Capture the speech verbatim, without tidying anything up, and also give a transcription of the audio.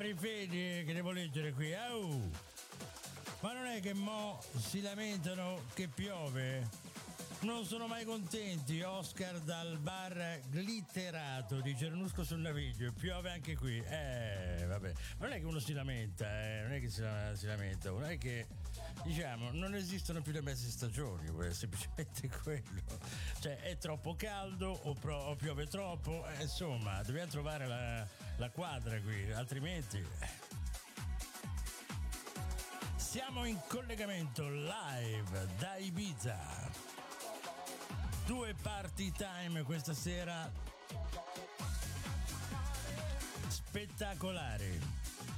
apri Fede che devo leggere qui. Au! Ma non è che mo si lamentano che piove? Non sono mai contenti. Oscar dal bar Glitterato di Cernusco sul Naviglio. Piove anche qui. Eh, vabbè. Non è che uno si lamenta, eh. Non è che si, si lamenta. Non è che, diciamo, non esistono più le mezze stagioni. È semplicemente quello. Cioè, è troppo caldo o, pro, o piove troppo. Eh, insomma, dobbiamo trovare la, la quadra qui. Altrimenti... Siamo in collegamento live da Ibiza. Due party time questa sera spettacolari.